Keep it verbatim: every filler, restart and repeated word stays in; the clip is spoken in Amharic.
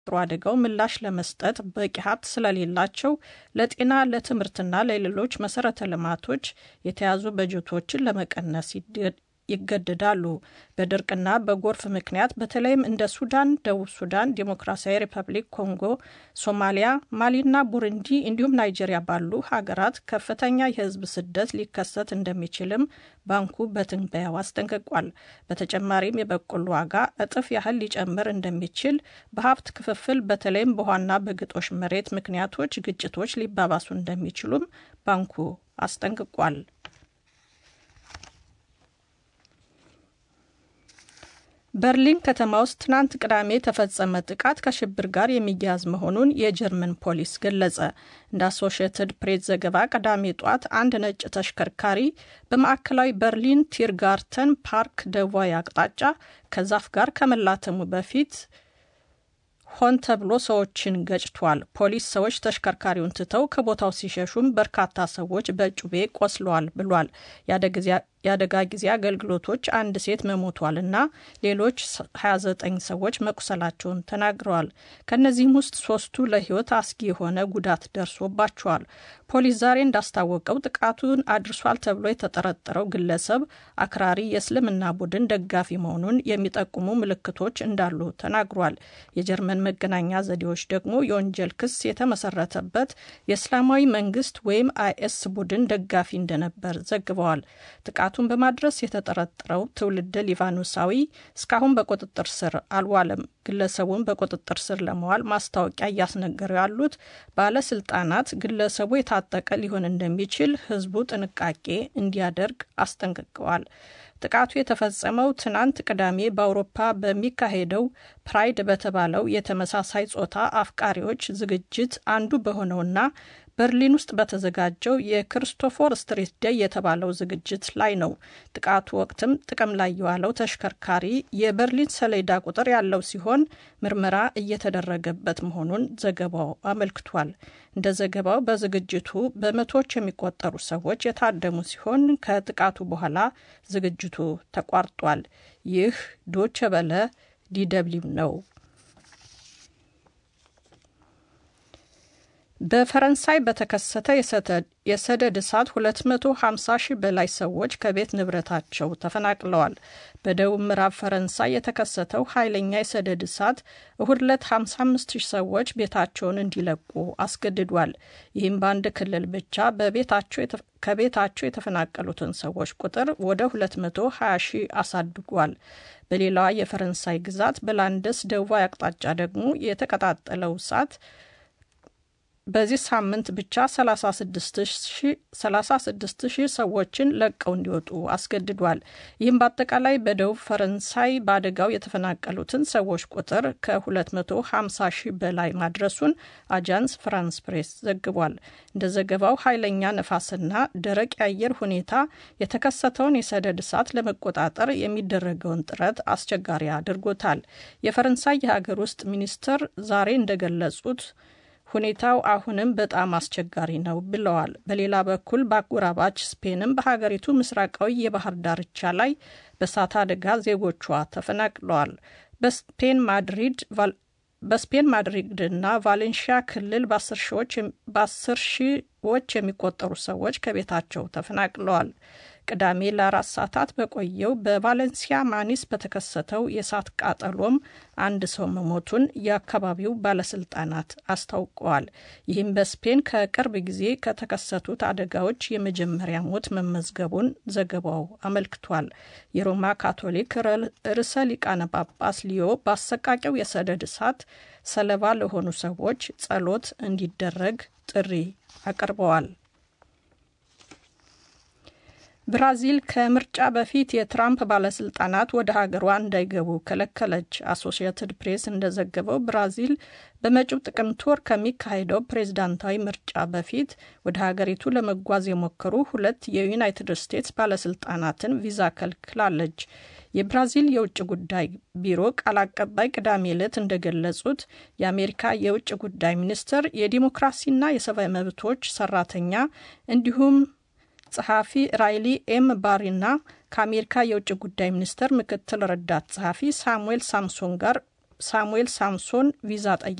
ጥሩ አደጋው ምላሽ ለመስጠት በቂ ሀብት ስለሌላቸው ለጤና ለትምህርትና ለሌሎች መሰረተ ልማቶች የተያዙ በጀቶችን ለመቀነስ ይገደዳሉ። በድርቅና በጎርፍ ምክንያት በተለይም እንደ ሱዳን፣ ደቡብ ሱዳን፣ ዲሞክራሲያዊ ሪፐብሊክ ኮንጎ፣ ሶማሊያ፣ ማሊና ቡሩንዲ እንዲሁም ናይጄሪያ ባሉ ሀገራት ከፍተኛ የህዝብ ስደት ሊከሰት እንደሚችልም ባንኩ በትንበያው አስጠንቅቋል። በተጨማሪም የበቆሎ ዋጋ እጥፍ ያህል ሊጨምር እንደሚችል፣ በሀብት ክፍፍል በተለይም በውሃና በግጦሽ መሬት ምክንያቶች ግጭቶች ሊባባሱ እንደሚችሉም ባንኩ አስጠንቅቋል። በርሊን ከተማ ውስጥ ትናንት ቅዳሜ የተፈጸመ ጥቃት ከሽብር ጋር የሚያያዝ መሆኑን የጀርመን ፖሊስ ገለጸ። እንደ አሶሺየትድ ፕሬስ ዘገባ ቅዳሜ ጧት አንድ ነጭ ተሽከርካሪ በማዕከላዊ በርሊን ቲርጋርተን ፓርክ ደቡባዊ አቅጣጫ ከዛፍ ጋር ከመላተሙ በፊት ሆን ተብሎ ሰዎችን ገጭቷል። ፖሊስ ሰዎች ተሽከርካሪውን ትተው ከቦታው ሲሸሹም በርካታ ሰዎች በጩቤ ቆስለዋል ብሏል። የአደጋ ጊዜ አገልግሎቶች አንድ ሴት መሞቷልና ሌሎች ሀያ ዘጠኝ ሰዎች መቁሰላቸውን ተናግረዋል። ከነዚህም ውስጥ ሶስቱ ለህይወት አስጊ የሆነ ጉዳት ደርሶባቸዋል። ፖሊስ ዛሬ እንዳስታወቀው ጥቃቱን አድርሷል ተብሎ የተጠረጠረው ግለሰብ አክራሪ የእስልምና ቡድን ደጋፊ መሆኑን የሚጠቁሙ ምልክቶች እንዳሉ ተናግሯል። የጀርመን መገናኛ ዘዴዎች ደግሞ የወንጀል ክስ የተመሰረተበት የእስላማዊ መንግስት ወይም አይኤስ ቡድን ደጋፊ እንደነበር ዘግበዋል። ጥቃቱን በማድረስ የተጠረጠረው ትውልደ ሊባኖሳዊ እስካሁን በቁጥጥር ስር አልዋለም። ግለሰቡን በቁጥጥር ስር ለመዋል ማስታወቂያ እያስነገሩ ያሉት ባለስልጣናት ግለሰቡ የታጠቀ ሊሆን እንደሚችል ህዝቡ ጥንቃቄ እንዲያደርግ አስጠንቅቀዋል። ጥቃቱ የተፈጸመው ትናንት ቅዳሜ በአውሮፓ በሚካሄደው ፕራይድ በተባለው የተመሳሳይ ጾታ አፍቃሪዎች ዝግጅት አንዱ በሆነውና በርሊን ውስጥ በተዘጋጀው የክሪስቶፈር ስትሪት ዴይ የተባለው ዝግጅት ላይ ነው። ጥቃቱ ወቅትም ጥቅም ላይ የዋለው ተሽከርካሪ የበርሊን ሰሌዳ ቁጥር ያለው ሲሆን ምርመራ እየተደረገበት መሆኑን ዘገባው አመልክቷል። እንደ ዘገባው በዝግጅቱ በመቶዎች የሚቆጠሩ ሰዎች የታደሙ ሲሆን ከጥቃቱ በኋላ ዝግጅቱ ተቋርጧል። ይህ ዶቼ ቬለ ዲደብሊው ነው። በፈረንሳይ በተከሰተ የሰደድ እሳት ሁለት መቶ ሃምሳ ሺህ በላይ ሰዎች ከቤት ንብረታቸው ተፈናቅለዋል። በደቡብ ምዕራብ ፈረንሳይ የተከሰተው ኃይለኛ የሰደድ እሳት እሁድ ዕለት ሃምሳ አምስት ሺህ ሰዎች ቤታቸውን እንዲለቁ አስገድዷል። ይህም በአንድ ክልል ብቻ በቤታቸው ከቤታቸው የተፈናቀሉትን ሰዎች ቁጥር ወደ ሁለት መቶ ሀያ ሺህ አሳድጓል። በሌላዋ የፈረንሳይ ግዛት በላንደስ ደቡባዊ አቅጣጫ ደግሞ የተቀጣጠለው እሳት በዚህ ሳምንት ብቻ ሰላሳ ስድስት ሺህ ሰዎችን ለቀው እንዲወጡ አስገድዷል። ይህም በአጠቃላይ በደቡብ ፈረንሳይ በአደጋው የተፈናቀሉትን ሰዎች ቁጥር ከሁለት መቶ ሃምሳ ሺህ በላይ ማድረሱን አጃንስ ፍራንስ ፕሬስ ዘግቧል። እንደ ዘገባው ኃይለኛ ነፋስና ደረቅ የአየር ሁኔታ የተከሰተውን የሰደድ እሳት ለመቆጣጠር የሚደረገውን ጥረት አስቸጋሪ አድርጎታል። የፈረንሳይ የሀገር ውስጥ ሚኒስትር ዛሬ እንደገለጹት ሁኔታው አሁንም በጣም አስቸጋሪ ነው ብለዋል። በሌላ በኩል በአጎራባች ስፔንም በሀገሪቱ ምስራቃዊ የባህር ዳርቻ ላይ በእሳት አደጋ ዜጎቿ ተፈናቅለዋል። በስፔን ማድሪድ በስፔን ማድሪድና ቫሌንሺያ ክልል በአስር ሺዎች የሚቆጠሩ ሰዎች ከቤታቸው ተፈናቅለዋል። ቅዳሜ ለአራት ሰዓታት በቆየው በቫሌንሲያ ማኒስ በተከሰተው የእሳት ቃጠሎም አንድ ሰው መሞቱን የአካባቢው ባለስልጣናት አስታውቀዋል። ይህም በስፔን ከቅርብ ጊዜ ከተከሰቱት አደጋዎች የመጀመሪያ ሞት መመዝገቡን ዘገባው አመልክቷል። የሮማ ካቶሊክ ርዕሰ ሊቃነ ጳጳስ ሊዮ በአሰቃቂው የሰደድ እሳት ሰለባ ለሆኑ ሰዎች ጸሎት እንዲደረግ ጥሪ አቅርበዋል። ብራዚል ከምርጫ በፊት የትራምፕ ባለስልጣናት ወደ ሀገሯ እንዳይገቡ ከለከለች። አሶሺየትድ ፕሬስ እንደዘገበው ብራዚል በመጪው ጥቅምት ወር ከሚካሄደው ፕሬዝዳንታዊ ምርጫ በፊት ወደ ሀገሪቱ ለመጓዝ የሞከሩ ሁለት የዩናይትድ ስቴትስ ባለስልጣናትን ቪዛ ከልክላለች። የብራዚል የውጭ ጉዳይ ቢሮ ቃል አቀባይ ቅዳሜ ዕለት እንደገለጹት የአሜሪካ የውጭ ጉዳይ ሚኒስትር የዲሞክራሲና የሰብአዊ መብቶች ሰራተኛ እንዲሁም ጸሐፊ ራይሊ ኤም ባሪና ከአሜሪካ የውጭ ጉዳይ ሚኒስትር ምክትል ረዳት ጸሐፊ ሳሙኤል ሳምሶን ጋር ሳሙኤል ሳምሶን ቪዛ